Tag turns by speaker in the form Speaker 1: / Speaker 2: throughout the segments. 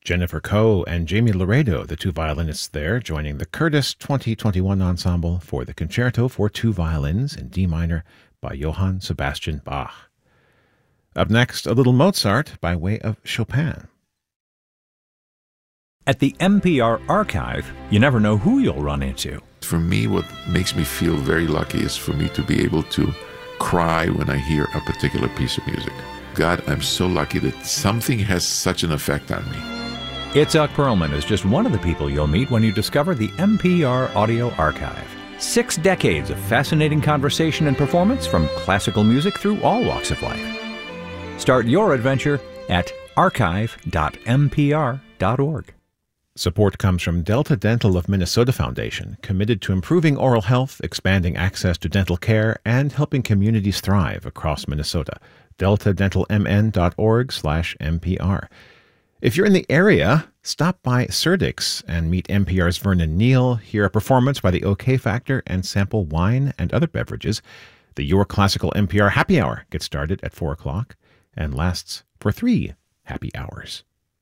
Speaker 1: Jennifer Coe and Jamie Laredo, the two violinists there, joining the Curtis 2021 Ensemble for the Concerto for Two Violins in D minor by Johann Sebastian Bach. Up next, a little Mozart by way of Chopin.
Speaker 2: At the NPR Archive, you never know who you'll run into.
Speaker 3: For me, what makes me feel very lucky is for me to be able to cry when I hear a particular piece of music. God, I'm so lucky that something has such an effect on me.
Speaker 2: Itzhak Perlman is just one of the people you'll meet when you discover the NPR Audio Archive. 6 decades of fascinating conversation and performance from classical music through all walks of life. Start your adventure at archive.mpr.org.
Speaker 1: Support comes from Delta Dental of Minnesota Foundation, committed to improving oral health, expanding access to dental care, and helping communities thrive across Minnesota. deltadentalmn.org/NPR. If you're in the area, stop by Surdyk's and meet NPR's Vernon Neal, hear a performance by the OK Factor, and sample wine and other beverages. The Your Classical NPR Happy Hour gets started at 4 o'clock and lasts for 3 happy hours.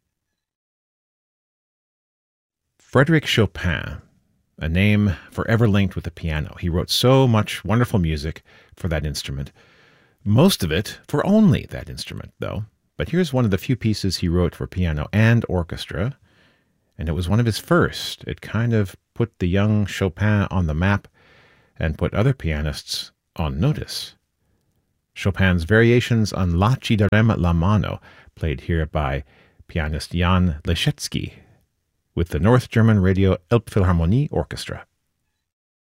Speaker 1: Frédéric Chopin, a name forever linked with the piano. He wrote so much wonderful music for that instrument. Most of it for only that instrument, though. But here's one of the few pieces he wrote for piano and orchestra, and it was one of his first. It kind of put the young Chopin on the map and put other pianists on notice. Chopin's Variations on La ci darem la mano, played here by pianist Jan Leschetski with the North German Radio Elbphilharmonie Orchestra.